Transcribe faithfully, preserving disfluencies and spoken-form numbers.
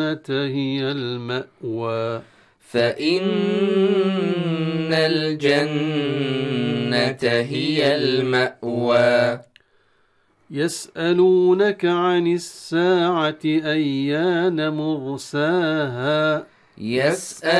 هي المأوى فإن الجنة هي المأوى. يسألونك عن الساعة أيان مرساها يسأل